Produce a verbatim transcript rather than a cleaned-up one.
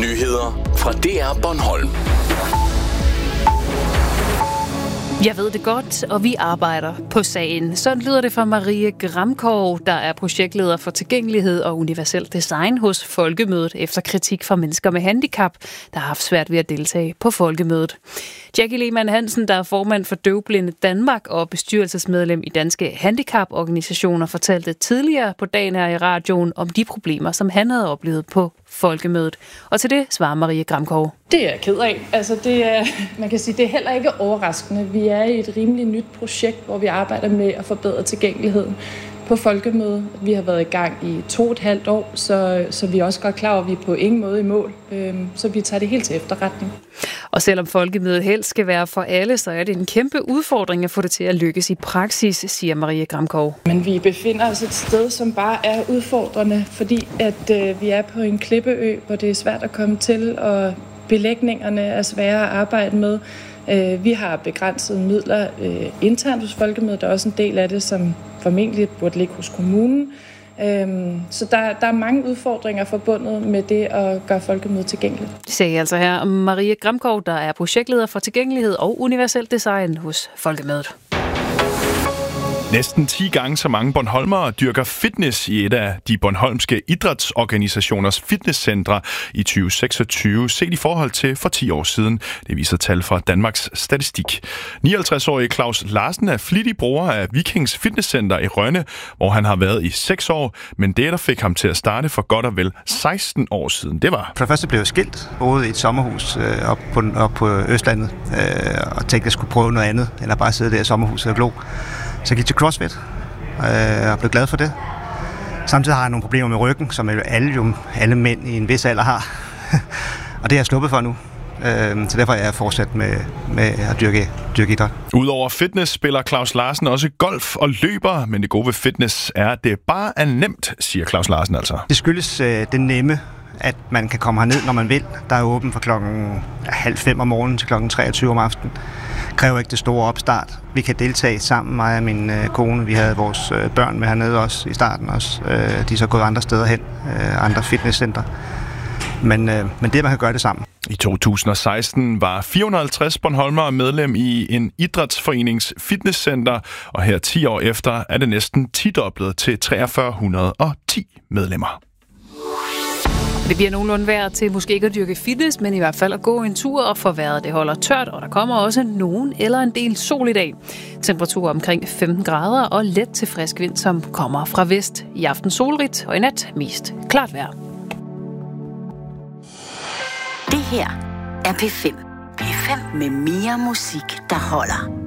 Nyheder fra D R Bornholm. Jeg ved det godt, og vi arbejder på sagen. Sådan lyder det fra Marie Gramkov, der er projektleder for tilgængelighed og universel design hos Folkemødet, efter kritik fra mennesker med handicap, der har haft svært ved at deltage på Folkemødet. Jackie Lehmann Hansen, der er formand for Døvblinde Danmark og bestyrelsesmedlem i Danske Handicaporganisationer, fortalte tidligere på dagen her i radioen om de problemer, som han havde oplevet på Folkemødet. Og til det svarer Marie Gramkov. Det er jeg ked af. Altså det er, man kan sige, det er heller ikke overraskende. Vi er i et rimelig nyt projekt, hvor vi arbejder med at forbedre tilgængeligheden på Folkemødet. Vi har været i gang i to og et halvt år, så, så vi er også godt klar over, at vi er på ingen måde i mål. Så vi tager det helt til efterretning. Og selvom Folkemødet helst skal være for alle, så er det en kæmpe udfordring at få det til at lykkes i praksis, siger Marie Gramkov. Men vi befinder os et sted, som bare er udfordrende, fordi at øh, vi er på en klippeø, hvor det er svært at komme til, og belægningerne er svære at arbejde med. Øh, vi har begrænsede midler øh, internt hos Folkemødet. Der er også en del af det, som formentlig burde ligge hos kommunen. Øhm, så der, der er mange udfordringer forbundet med det at gøre Folkemødet tilgængeligt. Det sagde altså her Marie Gramkov, der er projektleder for tilgængelighed og universel design hos Folkemødet. Næsten ti gange så mange bornholmere dyrker fitness i et af de bornholmske idrætsorganisationers fitnesscentre i tyve seksogtyve, set i forhold til for ti år siden. Det viser tal fra Danmarks Statistik. nioghalvtreds-årige Claus Larsen er flittig bruger af Vikings Fitnesscenter i Rønne, hvor han har været i seks år, men det, der fik ham til at starte for godt og vel seksten år siden, det var... For det første blev jeg skilt, boede i et sommerhus øh, op, på, op på Østlandet, øh, og tænkte, at jeg skulle prøve noget andet, end at bare sidde der i sommerhuset og glo. Så jeg gik til CrossFit øh, og blev glad for det. Samtidig har jeg nogle problemer med ryggen, som alle, jo, alle mænd i en vis alder har. Og det er jeg sluppet for nu. Øh, så derfor er jeg fortsat med, med at dyrke, dyrke idræt. Udover fitness spiller Claus Larsen også golf og løber, men det gode ved fitness er, at det bare er nemt, siger Claus Larsen altså. Det skyldes øh, det nemme, at man kan komme herned, når man vil. Der er åben fra klokken halv fem om morgenen til klokken treogtyve om aftenen. Kræver ikke det store opstart. Vi kan deltage sammen, mig og min øh, kone. Vi havde vores øh, børn med hernede også i starten også. Øh, de er så gået andre steder hen, øh, andre fitnesscenter. Men, øh, men det, man kan gøre det sammen. I to tusind og seksten var fire hundrede og halvtreds bornholmere medlem i en idrætsforenings fitnesscenter, og her ti år efter er det næsten tidoblet til tre tusind tre hundrede og ti medlemmer. Det bliver nogenlunde vejr til måske ikke at dyrke fitness, men i hvert fald at gå en tur og få vejret. Det holder tørt, og der kommer også nogen eller en del sol i dag. Temperatur omkring femten grader og let til frisk vind, som kommer fra vest. I aften solrigt og i nat mest klart vejr. Det her er P fem. P fem med mere musik, der holder.